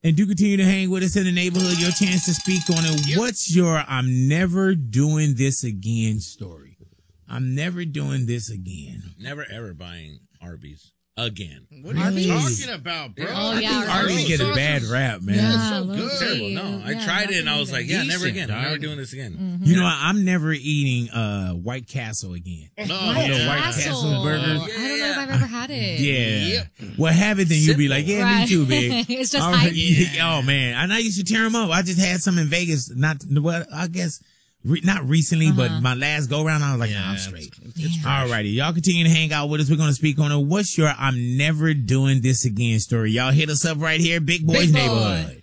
And do continue to hang with us in the neighborhood. Your chance to speak on it. Yep. What's your I'm never doing this again story? I'm never doing this again. Never ever buying Arby's again. What are you talking about, bro? I think Arby's get a bad rap, man. Yeah, it's so good. Terrible. No, I tried it and I was like, never again. I'm never doing this again. Mm-hmm. You know what? I'm never eating White Castle again. No, White Castle burgers. I don't know if I've ever had it. Yeah. Well, have it, then you'll be like, me too, big. It's just hype. Oh, man. And I used to tear them up. I just had some in Vegas. Not recently, but my last go round, I was like, I'm straight. All righty. Y'all continue to hang out with us. We're going to speak on it. What's your I'm never doing this again story? Y'all hit us up right here. Big Boys Neighborhood.